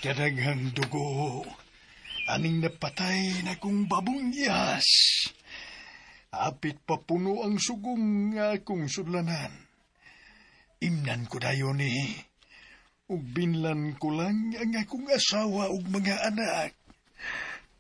Kadaghang dugo, aning napatay na kong babong iyas. Apit papuno ang sugong nga akong sudlanan. Imnan ko dayon ug binlan ko lang ang akong asawa ug mga anak.